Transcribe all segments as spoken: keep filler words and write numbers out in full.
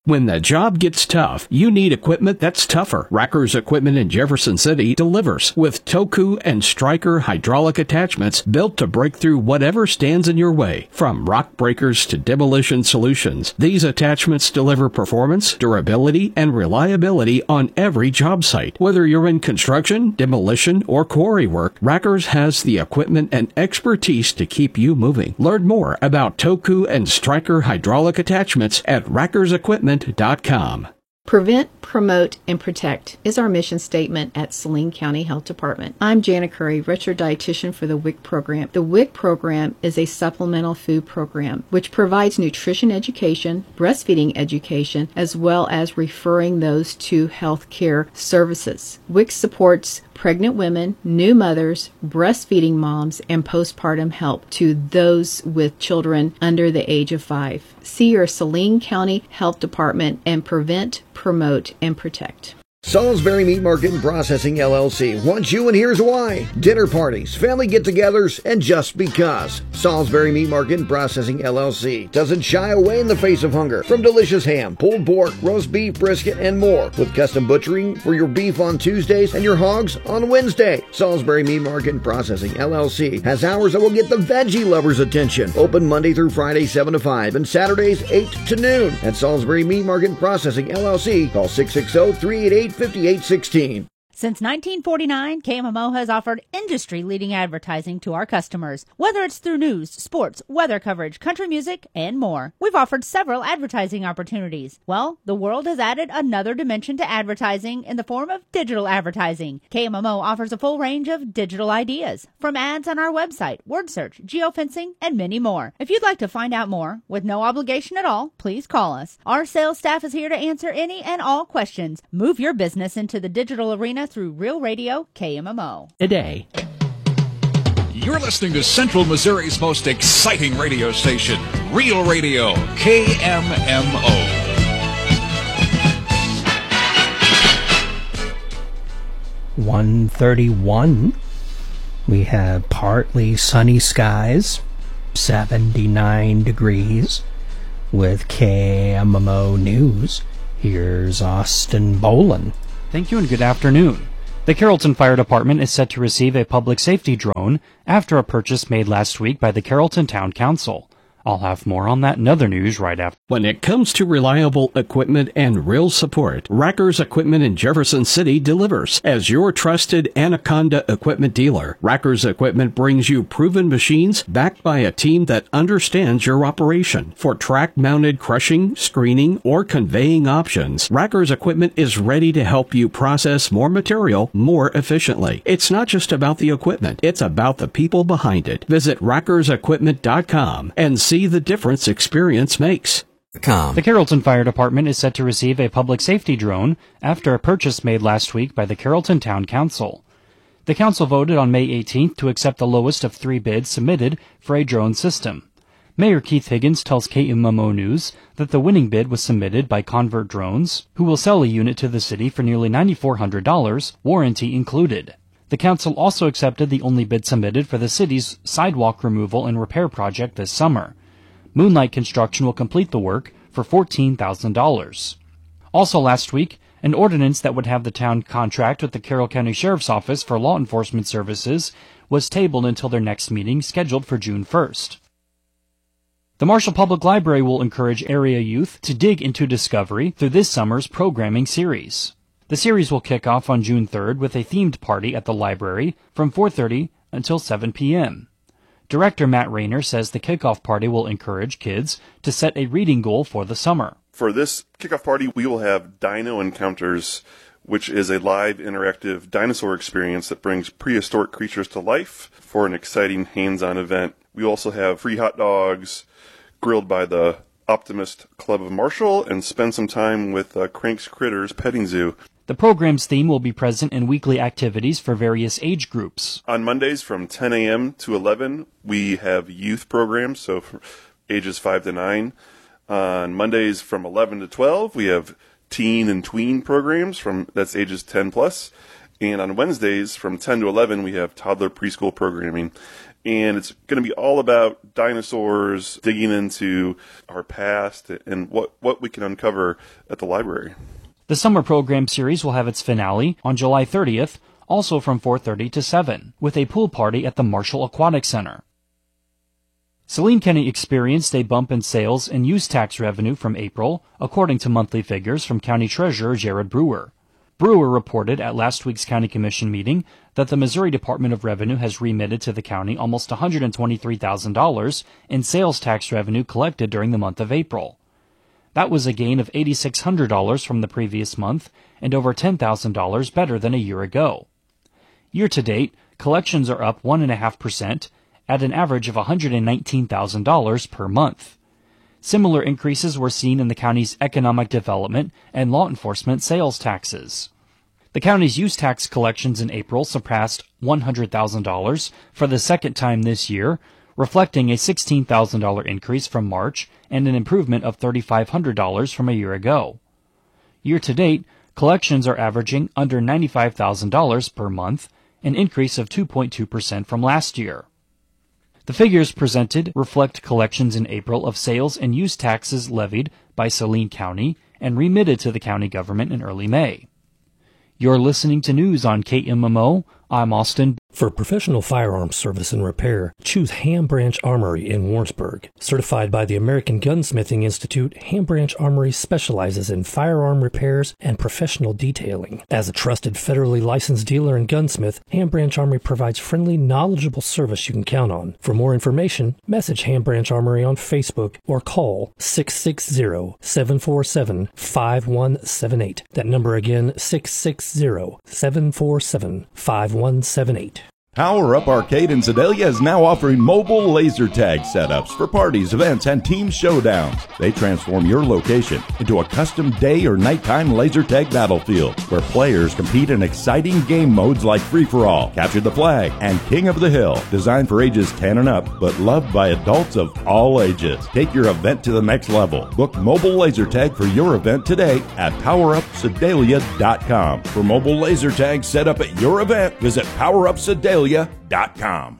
When the job gets tough, you need equipment that's tougher. Racker's Equipment in Jefferson City delivers with Toku and Striker hydraulic attachments built to break through whatever stands in your way. From rock breakers to demolition solutions, these attachments deliver performance, durability, and reliability on every job site. Whether you're in construction, demolition, or quarry work, Racker's has the equipment and expertise to keep you moving. Learn more about Toku and Striker hydraulic attachments at rackers equipment dot com. Prevent, promote, and protect is our mission statement at Saline County Health Department. I'm Jana Curry, registered dietitian for the W I C program. The W I C program is a supplemental food program which provides nutrition education, breastfeeding education, as well as referring those to health care services. W I C supports pregnant women, new mothers, breastfeeding moms, and postpartum help to those with children under the age of five. See your Saline County Health Department and prevent, promote, and protect. Salisbury Meat Market and Processing L L C wants you, and here's why. Dinner parties, family get-togethers, and just because. Salisbury Meat Market and Processing L L C doesn't shy away in the face of hunger. From delicious ham, pulled pork, roast beef, brisket, and more. With custom butchering for your beef on Tuesdays and your hogs on Wednesday. Salisbury Meat Market and Processing L L C has hours that will get the veggie lovers' attention. Open Monday through Friday, seven to five, and Saturdays, eight to noon. At Salisbury Meat Market and Processing L L C, call six six zero, three eight eight, five eight one six. Since nineteen forty-nine, K M M O has offered industry-leading advertising to our customers, whether it's through news, sports, weather coverage, country music, and more. We've offered several advertising opportunities. Well, the world has added another dimension to advertising in the form of digital advertising. K M M O offers a full range of digital ideas, from ads on our website, word search, geofencing, and many more. If you'd like to find out more, with no obligation at all, please call us. Our sales staff is here to answer any and all questions. Move your business into the digital arena through Real Radio K M M O. Today. You're listening to Central Missouri's most exciting radio station, Real Radio K M M O. one thirty-one. We have partly sunny skies, seventy-nine degrees. With K M M O News, here's Austin Boland. Thank you and good afternoon. The Carrollton Fire Department is set to receive a public safety drone after a purchase made last week by the Carrollton Town Council. I'll have more on that and other news right after. When it comes to reliable equipment and real support, Racker's Equipment in Jefferson City delivers. As your trusted Anaconda equipment dealer, Racker's Equipment brings you proven machines backed by a team that understands your operation. For track-mounted crushing, screening, or conveying options, Racker's Equipment is ready to help you process more material more efficiently. It's not just about the equipment, it's about the people behind it. Visit rackers equipment dot com and see the difference experience makes. The Carrollton Fire Department is set to receive a public safety drone after a purchase made last week by the Carrollton Town Council. The council voted on May eighteenth to accept the lowest of three bids submitted for a drone system. Mayor Keith Higgins tells K M M O News that the winning bid was submitted by Convert Drones, who will sell a unit to the city for nearly nine thousand four hundred dollars, warranty included. The council also accepted the only bid submitted for the city's sidewalk removal and repair project this summer. Moonlight Construction will complete the work for fourteen thousand dollars. Also last week, an ordinance that would have the town contract with the Carroll County Sheriff's Office for law enforcement services was tabled until their next meeting scheduled for June first. The Marshall Public Library will encourage area youth to dig into discovery through this summer's programming series. The series will kick off on June third with a themed party at the library from four thirty until seven p.m. Director Matt Rayner says the kickoff party will encourage kids to set a reading goal for the summer. For this kickoff party, we will have Dino Encounters, which is a live interactive dinosaur experience that brings prehistoric creatures to life for an exciting hands-on event. We also have free hot dogs grilled by the Optimist Club of Marshall and spend some time with uh, Crank's Critters Petting Zoo. The program's theme will be present in weekly activities for various age groups. On Mondays from ten a.m. to eleven, we have youth programs, so for ages five to nine. On Mondays from eleven to twelve, we have teen and tween programs, from that's ages ten plus. And on Wednesdays from ten to eleven, we have toddler preschool programming. And it's going to be all about dinosaurs, digging into our past and what, what we can uncover at the library. The summer program series will have its finale on July thirtieth, also from four thirty to seven, with a pool party at the Marshall Aquatic Center. Saline County experienced a bump in sales and use tax revenue from April, according to monthly figures from County Treasurer Jared Brewer. Brewer reported at last week's County Commission meeting that the Missouri Department of Revenue has remitted to the county almost one hundred twenty-three thousand dollars in sales tax revenue collected during the month of April. That was a gain of eight thousand six hundred dollars from the previous month and over ten thousand dollars better than a year ago. Year to date, collections are up one point five percent at an average of one hundred nineteen thousand dollars per month. Similar increases were seen in the county's economic development and law enforcement sales taxes. The county's use tax collections in April surpassed one hundred thousand dollars for the second time this year, reflecting a sixteen thousand dollars increase from March and an improvement of three thousand five hundred dollars from a year ago. Year to date, collections are averaging under ninety-five thousand dollars per month, an increase of two point two percent from last year. The figures presented reflect collections in April of sales and use taxes levied by Saline County and remitted to the county government in early May. You're listening to news on K M M O. I'm Austin. For professional firearms service and repair, choose Ham Branch Armory in Warrensburg. Certified by the American Gunsmithing Institute, Ham Branch Armory specializes in firearm repairs and professional detailing. As a trusted federally licensed dealer and gunsmith, Ham Branch Armory provides friendly, knowledgeable service you can count on. For more information, message Ham Branch Armory on Facebook or call six six zero, seven four seven, five one seven eight. That number again, six six zero, seven four seven, five one seven eight. Power Up Arcade in Sedalia is now offering mobile laser tag setups for parties, events, and team showdowns. They transform your location into a custom day or nighttime laser tag battlefield where players compete in exciting game modes like Free-for-All, Capture the Flag, and King of the Hill. Designed for ages ten and up, but loved by adults of all ages. Take your event to the next level. Book mobile laser tag for your event today at power up sedalia dot com. For mobile laser tag set up at your event, visit power up sedalia dot com.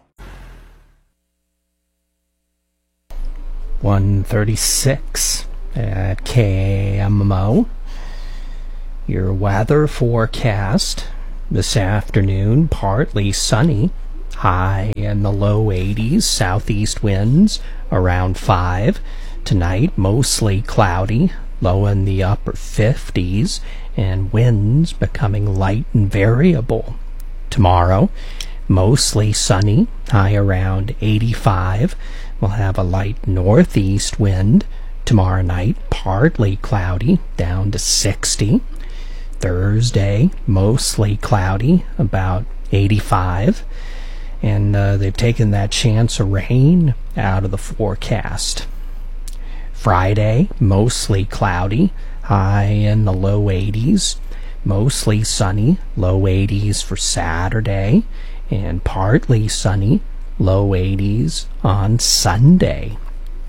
one thirty-six at K M M O. Your weather forecast this afternoon, partly sunny, high in the low eighties, southeast winds around five. Tonight, mostly cloudy, low in the upper fifties, and winds becoming light and variable. Tomorrow, mostly sunny, high around eighty-five. We'll have a light northeast wind. Tomorrow night, partly cloudy, down to sixty. Thursday, mostly cloudy, about eighty-five. And uh, they've taken that chance of rain out of the forecast. Friday, mostly cloudy, high in the low eighties. Mostly sunny, low eighties for Saturday. And partly sunny, low eighties on Sunday.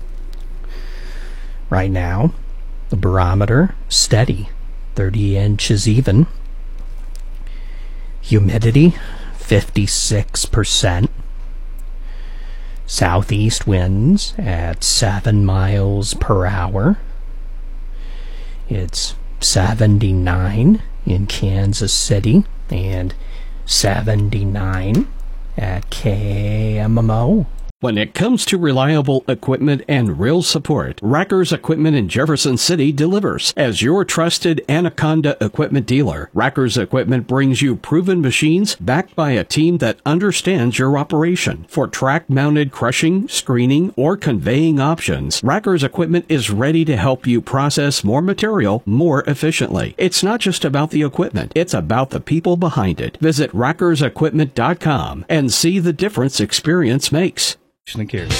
Right now, the barometer steady, thirty inches even. Humidity, fifty-six percent. Southeast winds at seven miles per hour. It's seventy-nine in Kansas City and seventy-nine at K M M O. When it comes to reliable equipment and real support, Rackers Equipment in Jefferson City delivers. As your trusted Anaconda equipment dealer, Rackers Equipment brings you proven machines backed by a team that understands your operation. For track-mounted crushing, screening, or conveying options, Rackers Equipment is ready to help you process more material more efficiently. It's not just about the equipment, it's about the people behind it. Visit rackers equipment dot com and see the difference experience makes. Care.